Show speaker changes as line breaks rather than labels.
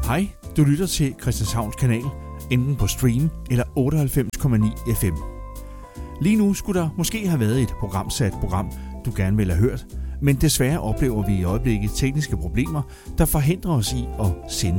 Hej, du lytter til Christianshavns Kanal, enten på stream eller 98,9 FM. Lige nu skulle der måske have været et programsat program, du gerne ville have hørt, men desværre oplever vi i øjeblikket tekniske problemer, der forhindrer os i at sende